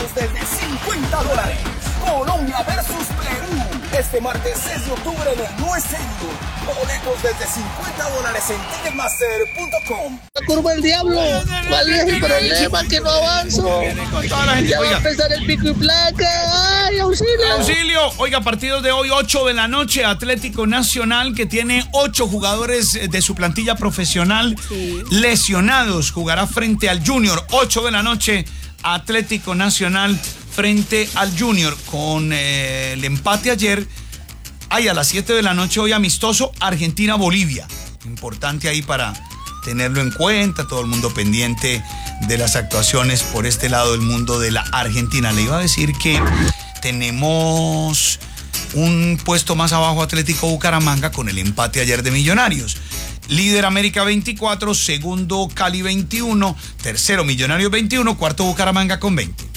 boletos desde $50. Colombia versus Perú. Este martes 6 de octubre en el No Es Serio. Boletos desde $50 en Ticketmaster.com. La curva del diablo. ¿Cuál es el problema? Que no avanzo. Ya va a empezar el pico y placa. ¡Ay, auxilio! ¡Auxilio! Oiga, partidos de hoy, 8 de la noche. Atlético Nacional, que tiene 8 jugadores de su plantilla profesional lesionados. Jugará frente al Junior. 8 de la noche. Atlético Nacional frente al Junior. Con el empate ayer. Hay a las 7 de la noche hoy amistoso Argentina-Bolivia. Importante ahí para tenerlo en cuenta, todo el mundo pendiente de las actuaciones por este lado del mundo de la Argentina. Le iba a decir que tenemos un puesto más abajo Atlético Bucaramanga con el empate ayer de Millonarios. Líder América 24, segundo Cali 21, tercero Millonarios 21, cuarto Bucaramanga con 20.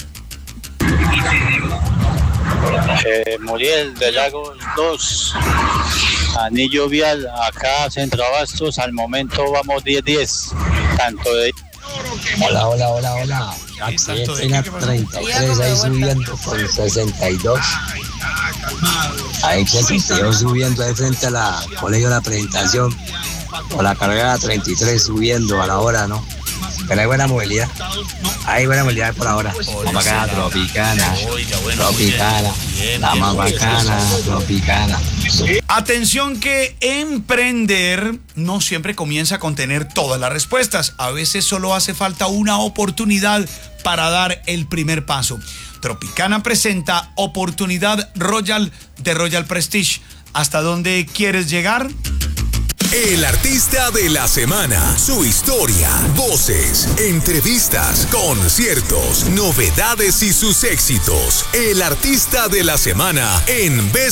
Muriel de Lagos 2, Anillo Vial, acá Centro Abastos, al momento vamos 10-10, tanto de... Hola. Accidente en la 33, ahí subiendo con 62. Ahí yo subiendo ahí frente a la Colegio de la Presentación, con la carrera 33 subiendo a la hora, ¿no? Pero hay buena movilidad. Hay buena movilidad por ahora. La bacana, tropicana. La más bacana, tropicana. Atención que emprender no siempre comienza con tener todas las respuestas. A veces solo hace falta una oportunidad para dar el primer paso. Tropicana presenta Oportunidad Royal de Royal Prestige. ¿Hasta dónde quieres llegar? El artista de la semana, su historia, voces, entrevistas, conciertos, novedades y sus éxitos. El artista de la semana en